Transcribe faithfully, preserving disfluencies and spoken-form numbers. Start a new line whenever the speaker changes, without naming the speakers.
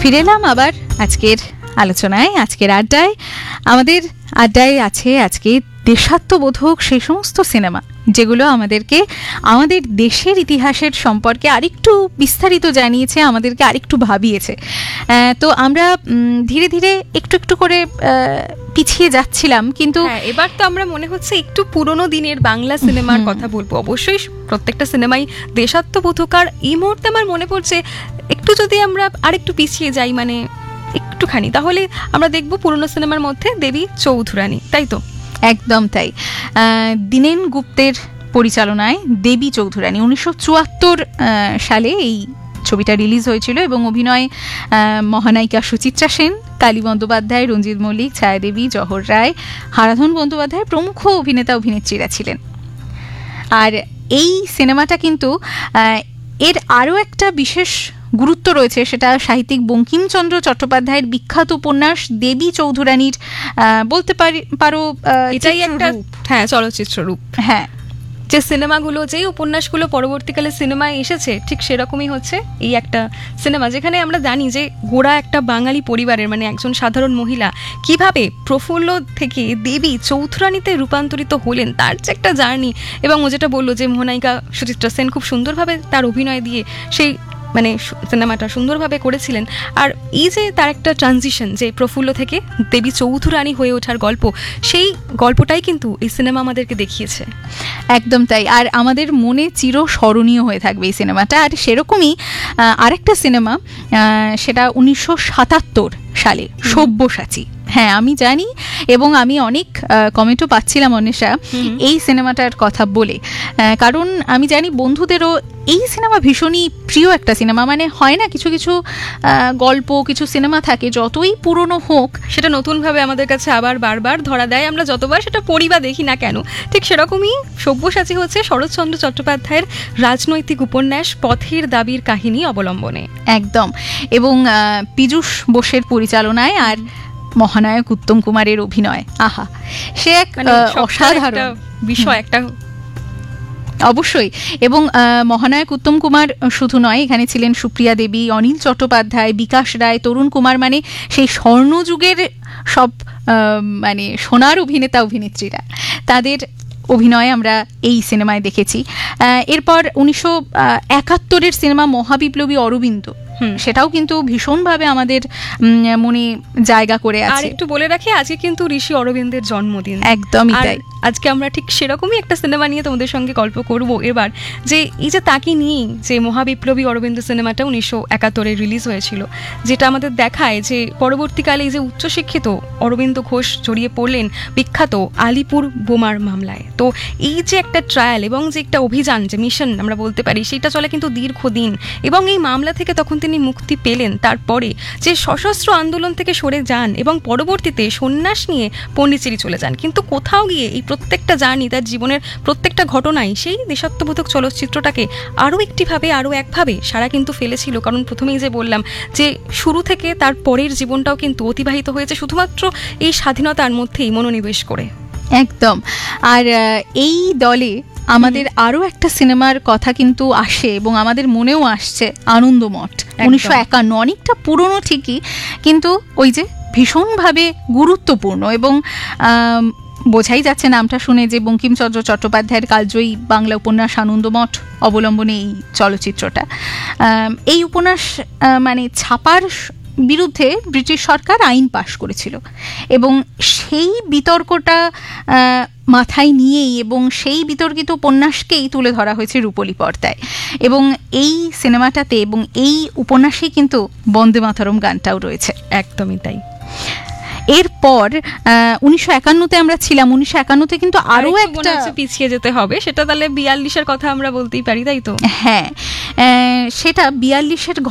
ফিরে এলাম আবার আজকের আলোচনায়, আজকের আড্ডায়। আমাদের আড্ডায় আছে আজকে দেশাত্মবোধক সেই সমস্ত সিনেমা যেগুলো আমাদেরকে আমাদের দেশের ইতিহাসের সম্পর্কে আরেকটু বিস্তারিত জানিয়েছে, আমাদেরকে আরেকটু ভাবিয়েছে। তো আমরা ধীরে ধীরে একটু একটু করে পিছিয়ে যাচ্ছিলাম, কিন্তু
এবার তো আমরা মনে হচ্ছে একটু পুরনো দিনের বাংলা সিনেমার কথা বলবো। অবশ্যই প্রত্যেকটা সিনেমাই দেশাত্মবোধক, আর এই মুহূর্তে আমার মনে পড়ছে একটু যদি আমরা আরেকটু পিছিয়ে যাই, মানে একটুখানি, তাহলে আমরা দেখবো পুরনো সিনেমার মধ্যে দেবী চৌধুরানী, তাই তো?
একদম তাই। দীনেন গুপ্তের পরিচালনায় দেবী চৌধুরানী উনিশশো চুয়াত্তর সালে এই ছবিটা রিলিজ হয়েছিল এবং অভিনয় মহানায়িকা সুচিত্রা সেন, কালী বন্দ্যোপাধ্যায়, রঞ্জিত মল্লিক, ছায়াদেবী, জহর রায়, হারাধন বন্দ্যোপাধ্যায় প্রমুখ অভিনেতা অভিনেত্রীরা ছিলেন। আর এই সিনেমাটা কিন্তু এর আরও একটা বিশেষ গুরুত্ব রয়েছে, সেটা সাহিত্যিক বঙ্কিমচন্দ্র চট্টোপাধ্যায়ের বিখ্যাত উপন্যাস দেবী চৌধুরানীর বলতে পারি পারো
এটাই একটা হ্যাঁ চলচ্চিত্র রূপ।
হ্যাঁ,
যে সিনেমাগুলো, যেই উপন্যাসগুলো পরবর্তীকালে সিনেমায় এসেছে, ঠিক সেরকমই হচ্ছে এই একটা সিনেমা, যেখানে আমরা জানি যে গোড়া একটা বাঙালি পরিবারের, মানে একজন সাধারণ মহিলা কিভাবে প্রফুল্ল থেকে দেবী চৌধুরানীতে রূপান্তরিত হলেন, তার যে একটা জার্নি। এবং ও যেটা বললো যে মহানায়িকা সুচিত্রা সেন খুব সুন্দরভাবে তার অভিনয় দিয়ে সেই মানে সিনেমাটা সুন্দরভাবে করেছিলেন। আর এই যে তার একটা ট্রানজিশন, যে প্রফুল্ল থেকে দেবী চৌধুরানী হয়ে ওঠার গল্প, সেই গল্পটাই কিন্তু এই সিনেমা আমাদেরকে দেখিয়েছে।
একদম তাই। আর আমাদের মনে চিরস্মরণীয় হয়ে থাকবে এই সিনেমাটা। আর সেরকমই আরেকটা সিনেমা, সেটা উনিশশো সাতাত্তর সালে সব্যসাচী। হ্যাঁ, আমি জানি এবং আমি অনেক কমেন্টও পাচ্ছিলাম অন্বেষা এই সিনেমাটার কথা বলে, কারণ আমি জানি বন্ধুদেরও এই সিনেমা ভীষণই প্রিয় একটা সিনেমা। মানে হয় না, কিছু কিছু গল্প, কিছু সিনেমা থাকে যতই পুরনো হোক
সেটা নতুনভাবে আমাদের কাছে আবার বারবার ধরা দেয়, আমরা যতবার সেটা পড়ি বা দেখি না কেন। ঠিক সেরকমই সব্যসাচী হচ্ছে শরৎচন্দ্র চট্টোপাধ্যায়ের রাজনৈতিক উপন্যাস পথের দাবির কাহিনী অবলম্বনে।
একদম। এবং পীযূষ বোসের পরিচালনায় আর মহানায়ক উত্তম কুমারের অভিনয়, আহা, সে এক অসাধারণ
বিষয় একটা।
অবশ্যই। এবং মহানায়ক উত্তম কুমার শুধু নয়, এখানে ছিলেন সুপ্রিয়া দেবী, অনিল চট্টোপাধ্যায়, বিকাশ রায়, তরুণ কুমার, মানে সেই স্বর্ণযুগের সব মানে সোনার অভিনেতা অভিনেত্রীরা, তাদের অভিনয় আমরা এই সিনেমায় দেখেছি। এরপর উনিশশো একাত্তরের সিনেমা মহাবিপ্লবী অরবিন্দ, সেটাও কিন্তু ভীষণভাবে আমাদের মনে জায়গা করে আছে।
আর একটু বলে রাখি, আজকে কিন্তু ঋষি অরবিন্দের জন্মদিন।
একদমই তাই।
আজকে আমরা ঠিক সেরকমই একটা সিনেমা নিয়ে তোমাদের সঙ্গে গল্প করব এবার, যে এই যে তাকে নিয়ে যে মহাবিপ্লবী অরবিন্দ সিনেমাটা উনিশশো একাত্তরে রিলিজ হয়েছিল, যেটা আমাদের দেখায় যে পরবর্তীকালে এই যে উচ্চশিক্ষিত অরবিন্দ ঘোষ জড়িয়ে পড়লেন বিখ্যাত আলিপুর বোমার মামলায়। তো এই যে একটা ট্রায়াল এবং যে একটা অভিযান, যে মিশন আমরা বলতে পারি, সেটা চলে কিন্তু দীর্ঘদিন। এবং এই মামলা থেকে তখন তিনি মুক্তি পেলেন, তারপরে যে সশস্ত্র আন্দোলন থেকে সরে যান এবং পরবর্তীতে সন্ন্যাস নিয়ে পন্ডিচেরি চলে যান। কিন্তু কোথাও গিয়ে এই প্রত্যেকটা জার্নি, তার জীবনের প্রত্যেকটা ঘটনাই সেই দেশাত্মবোধক চলচ্চিত্রটাকে আরও একটিভাবে, আরও একভাবে সারা কিন্তু ফেলেছিল। কারণ প্রথমেই যে বললাম যে শুরু থেকে তার পরের জীবনটাও কিন্তু অতিবাহিত হয়েছে শুধুমাত্র এই স্বাধীনতার মধ্যেই মনোনিবেশ করে।
একদম। আর এই দলে আমাদের আরও একটা সিনেমার কথা কিন্তু আসে এবং আমাদের মনেও আসছে, আনন্দমঠ, উনিশশো একান্ন। অনেকটা পুরনো ঠিকই, কিন্তু ওই যে ভীষণভাবে গুরুত্বপূর্ণ। এবং বোঝাই যাচ্ছে নামটা শুনে যে বঙ্কিমচন্দ্র চট্টোপাধ্যায়ের কালজয়ী বাংলা উপন্যাস আনন্দমঠ অবলম্বনে এই চলচ্চিত্রটা। এই উপন্যাস মানে ছাপার বিরুদ্ধে ব্রিটিশ সরকার আইন পাশ করেছিল এবং সেই বিতর্কটা মাথায় নিয়েই এবং সেই বিতর্কিত উপন্যাসকেই তুলে ধরা হয়েছে রূপলী পর্দায়। এবং এই সিনেমাটাতে এবং এই উপন্যাসেই কিন্তু বন্দে মাতরম গানটাও রয়েছে।
একদমই তাই।
এরপর উনিশশো একান্নতে আমরা ছিলাম। উনিশশো একান্নতে কিন্তু আরো একটা
পিছিয়ে যেতে হবে, সেটা তাহলে বিয়াল্লিশের কথা আমরা বলতেই পারি, তাই তো?
হ্যাঁ, সেটা বিয়াল্লিশের